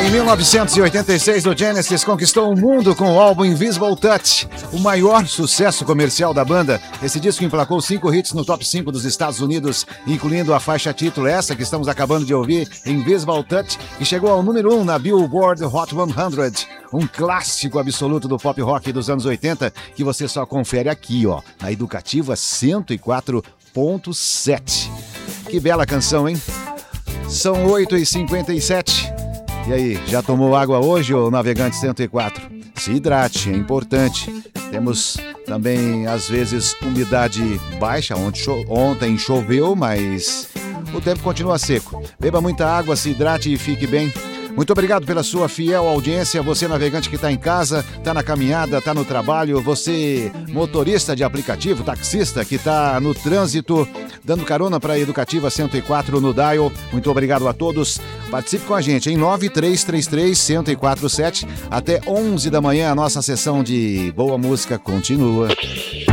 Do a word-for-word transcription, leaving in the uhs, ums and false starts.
Em mil novecentos e oitenta e seis, o Genesis conquistou o mundo com o álbum Invisible Touch, o maior sucesso comercial da banda. Esse disco emplacou cinco hits no top cinco dos Estados Unidos, incluindo a faixa título, essa que estamos acabando de ouvir, Invisible Touch, que chegou ao número um na Billboard Hot cem, um clássico absoluto do pop rock dos anos oitenta, que você só confere aqui, ó, na Educativa cento e quatro ponto sete. Que bela canção, hein? São oito e cinquenta e sete. E aí, já tomou água hoje, ô navegante cento e quatro? Se hidrate, é importante. Temos também, às vezes, umidade baixa. Ontem choveu, mas o tempo continua seco. Beba muita água, se hidrate e fique bem. Muito obrigado pela sua fiel audiência, você navegante que está em casa, está na caminhada, está no trabalho, você motorista de aplicativo, taxista que está no trânsito, dando carona para a Educativa cento e quatro no Dial. Muito obrigado a todos. Participe com a gente em nove três três três, um zero quatro sete. Até onze da manhã a nossa sessão de boa música continua.